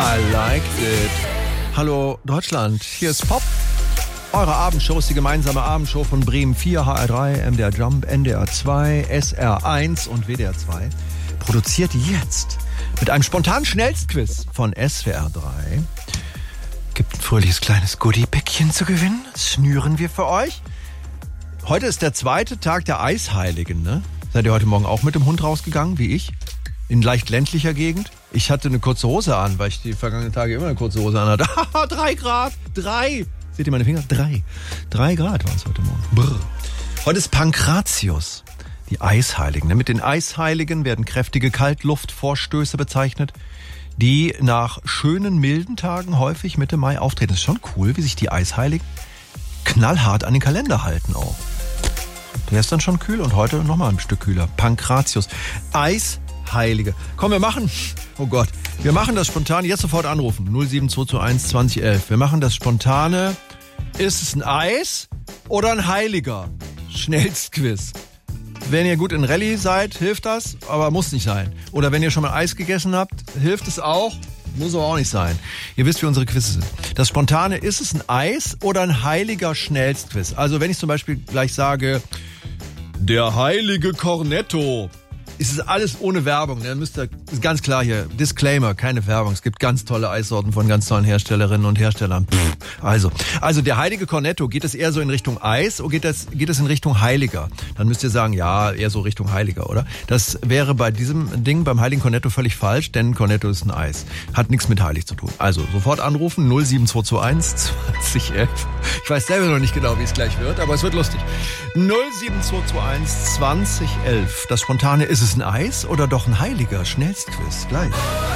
I liked it. Hallo Deutschland, hier ist Pop. Eure Abendshow ist die gemeinsame Abendshow von Bremen 4, HR3, MDR Jump, NDR 2, SR1 und WDR 2. Produziert jetzt mit einem spontanen Schnellstquiz von SWR 3. Gibt ein fröhliches kleines Goodie-Päckchen zu gewinnen. Das schnüren wir für euch. Heute ist der zweite Tag der Eisheiligen, ne? Seid ihr heute Morgen auch mit dem Hund rausgegangen, wie ich? In leicht ländlicher Gegend? Ich hatte eine kurze Hose an, weil ich die vergangenen Tage immer eine kurze Hose an hatte. 3 Grad! 3! Seht ihr meine Finger? 3. 3 Grad waren es heute Morgen. Brr. Heute ist Pankratius, die Eisheiligen. Mit den Eisheiligen werden kräftige Kaltluftvorstöße bezeichnet, die nach schönen, milden Tagen häufig Mitte Mai auftreten. Das ist schon cool, wie sich die Eisheiligen knallhart an den Kalender halten auch. Der ist dann schon kühl und heute nochmal ein Stück kühler. Pankratius, Eisheilige. Komm, wir machen das Spontane. Jetzt sofort anrufen. 07221 2011. Wir machen das Spontane. Ist es ein Eis oder ein Heiliger? Schnellstquiz. Wenn ihr gut in Rallye seid, hilft das, aber muss nicht sein. Oder wenn ihr schon mal Eis gegessen habt, hilft es auch, muss aber auch nicht sein. Ihr wisst, wie unsere Quizze sind. Das Spontane, ist es ein Eis oder ein heiliger Schnellstquiz? Also wenn ich zum Beispiel gleich sage, der heilige Cornetto, ist es alles ohne Werbung. Dann ist ganz klar hier, Disclaimer, keine Werbung. Es gibt ganz tolle Eissorten von ganz tollen Herstellerinnen und Herstellern. Also der heilige Cornetto, geht es eher so in Richtung Eis oder geht es in Richtung Heiliger? Dann müsst ihr sagen, ja, eher so Richtung Heiliger, oder? Das wäre bei diesem Ding, beim heiligen Cornetto, völlig falsch, denn Cornetto ist ein Eis. Hat nichts mit heilig zu tun. Also sofort anrufen, 07221 2011. Ich weiß selber noch nicht genau, wie es gleich wird, aber es wird lustig. 07221 2011. Das Spontane, ist es ein Eis oder doch ein heiliger Schnellstquiz? Gleich.